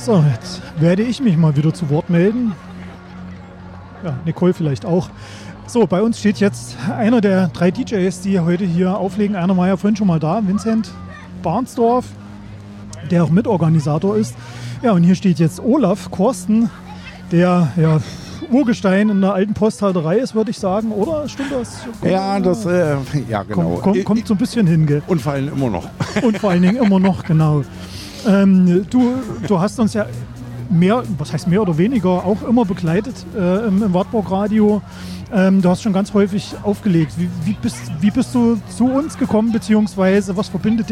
So, jetzt werde ich mich mal wieder zu Wort melden. Ja, Nicole vielleicht auch. So, bei uns steht jetzt einer der 3 DJs, die heute hier auflegen. Einer war ja vorhin schon mal da, Vincent Barnsdorf, der auch Mitorganisator ist. Ja, und hier steht jetzt Olaf Korsten, der Urgestein in der alten Posthalterei ist, würde ich sagen, oder? Stimmt das? Ja, ja, genau. Kommt so ein bisschen hin, gell? Und vor allem immer noch. Und vor allen Dingen immer noch, genau. Du hast uns ja mehr oder weniger auch immer begleitet im Wartburg Radio. Du hast schon ganz häufig aufgelegt. Wie bist du zu uns gekommen, beziehungsweise was verbindet dich